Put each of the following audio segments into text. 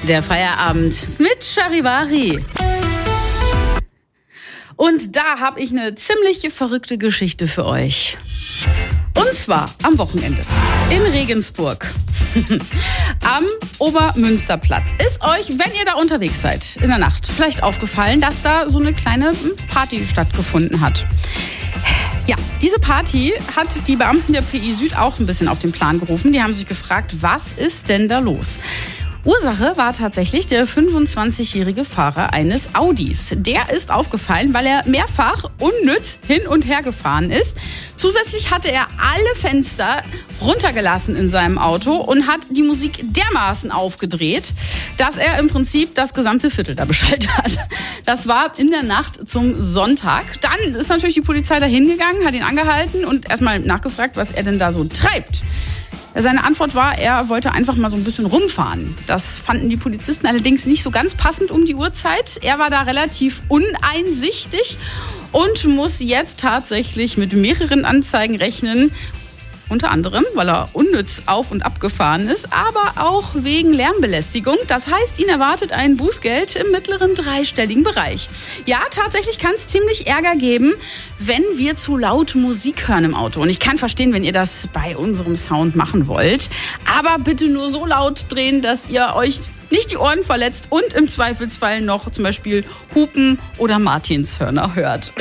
Der Feierabend mit Charivari. Und da habe ich eine ziemlich verrückte Geschichte für euch. Und zwar am Wochenende in Regensburg. Am Obermünsterplatz. Ist euch, wenn ihr da unterwegs seid in der Nacht, vielleicht aufgefallen, dass da so eine kleine Party stattgefunden hat? Ja, diese Party hat die Beamten der PI Süd auch ein bisschen auf den Plan gerufen. Die haben sich gefragt, was ist denn da los? Ursache war tatsächlich der 25-jährige Fahrer eines Audis. Der ist aufgefallen, weil er mehrfach unnütz hin und her gefahren ist. Zusätzlich hatte er alle Fenster runtergelassen in seinem Auto und hat die Musik dermaßen aufgedreht, dass er im Prinzip das gesamte Viertel da beschallt hat. Das war in der Nacht zum Sonntag. Dann ist natürlich die Polizei da hingegangen, hat ihn angehalten und erstmal nachgefragt, was er denn da so treibt. Seine Antwort war, er wollte einfach mal so ein bisschen rumfahren. Das fanden die Polizisten allerdings nicht so ganz passend um die Uhrzeit. Er war da relativ uneinsichtig und muss jetzt tatsächlich mit mehreren Anzeigen rechnen. Unter anderem, weil er unnütz auf- und abgefahren ist, aber auch wegen Lärmbelästigung. Das heißt, ihn erwartet ein Bußgeld im mittleren dreistelligen Bereich. Ja, tatsächlich kann es ziemlich Ärger geben, wenn wir zu laut Musik hören im Auto. Und ich kann verstehen, wenn ihr das bei unserem Sound machen wollt. Aber bitte nur so laut drehen, dass ihr euch nicht die Ohren verletzt und im Zweifelsfall noch zum Beispiel Hupen oder Martinshörner hört.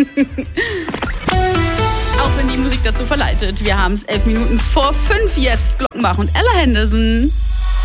Auch wenn die Musik dazu verleitet. Wir haben es 11 Minuten vor 5 jetzt. Glockenbach und Ella Henderson.